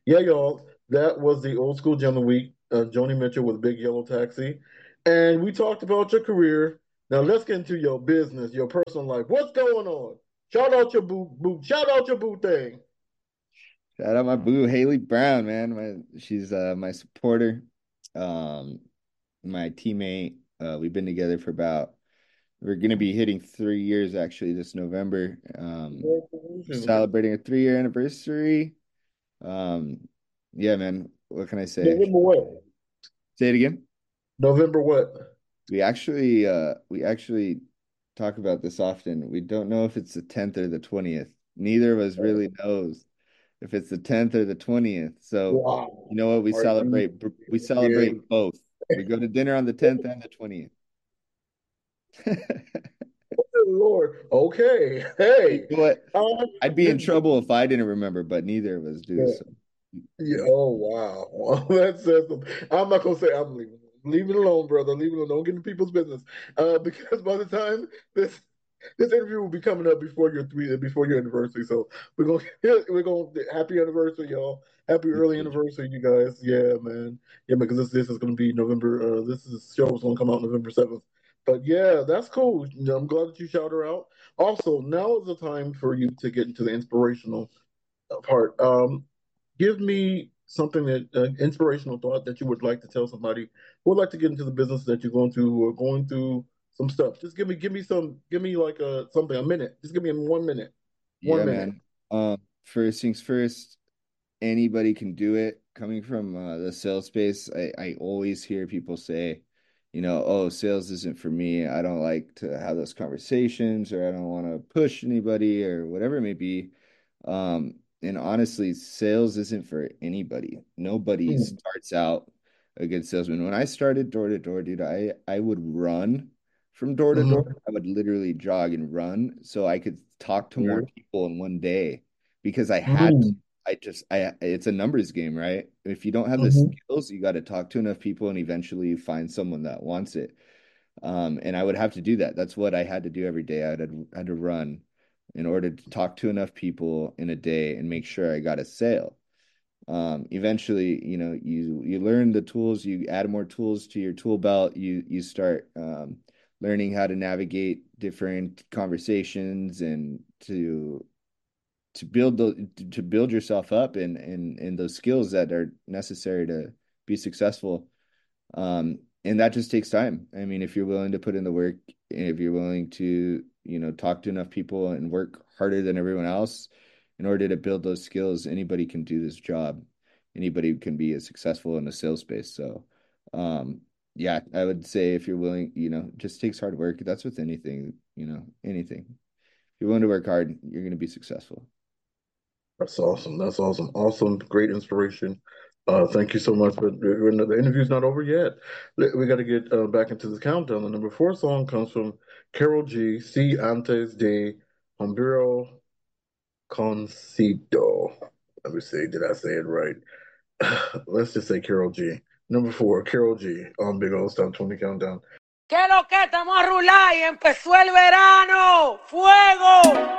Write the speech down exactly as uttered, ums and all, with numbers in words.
Yeah, y'all. That was the old school gem of the week. Uh, Joni Mitchell with Big Yellow Taxi, and we talked about your career. Now let's get into your business, your personal life. What's going on? Shout out your boo boo. Shout out your boo thing. Shout out my boo Haley Brown, man. My she's uh my supporter, um, my teammate. Uh, we've been together for about we're gonna be hitting three years actually this November. Um, Congratulations. celebrating a three year anniversary. Um, yeah, man. What can I say? November what? Say it again. November what? We actually uh we actually talk about this often. We don't know if it's the tenth or the twentieth. Neither of us really knows if it's the tenth or the twentieth. So, Wow. you know what? We Are you celebrate we serious? celebrate both. We go to dinner on the tenth and the twentieth. Good Lord. Okay. You Hey. know what? Um, I'd be in this, trouble if I didn't remember, but neither of us do. yeah. So Yeah, we oh wow. Well, that says something. I'm not gonna say I'm leaving. Leave it alone, brother. Leave it alone. Don't get in people's business. Uh, because by the time this this interview will be coming up before your three before your anniversary. So we're gonna we're gonna happy anniversary, y'all. Happy early anniversary, you guys. Yeah, man. Yeah, because this this is gonna be November. Uh, this is show is gonna come out November seventh. But yeah, that's cool. You know, I'm glad that you shout her out. Also, now is the time for you to get into the inspirational part. Um, give me something that uh, inspirational thought that you would like to tell somebody who would like to get into the business that you're going to or going through some stuff. Just give me, give me some, give me like a something, a minute. Just give me one minute, one Yeah, minute. man. Um, first things first, anybody can do it. Coming from uh, the sales space, I, I always hear people say, you know, oh, sales isn't for me. I don't like to have those conversations, or I don't want to push anybody, or whatever it may be. Um, and honestly, sales isn't for anybody. Nobody Mm, starts out a good salesman. When I started door to door, dude, I I would run from door to door. mm-hmm, I would literally jog and run so I could talk to more mm, people in one day because I had to. mm, I just I it's a numbers game, right? If you don't have the mm-hmm, skills, you got to talk to enough people and eventually you find someone that wants it. Um, and I would have to do that. That's what I had to do every day. I had, had to run in order to talk to enough people in a day and make sure I got a sale. Um, eventually, you know, you you learn the tools, you add more tools to your tool belt, you you start um, learning how to navigate different conversations and to to build the to build yourself up in in in those skills that are necessary to be successful. Um, and that just takes time. I mean, if you're willing to put in the work, if you're willing to, you know, talk to enough people and work harder than everyone else in order to build those skills, anybody can do this job. Anybody can be as successful in the sales space. So, um, yeah, I would say if you're willing, you know, it just takes hard work. That's with anything, you know, anything. If you're willing to work hard, you're going to be successful. that's awesome. That's awesome. Awesome. Great inspiration. Uh, thank you so much. But the interview's not over yet. We got to get uh, back into the countdown. The number four song comes from Carol G. Si antes de Hombero Concito. Let me see. Did I say it right? Let's just say Carol G. Number four, Carol G on Big Old Stop twenty Countdown. ¿Qué lo que estamos a rular y empezó el verano? ¡Fuego!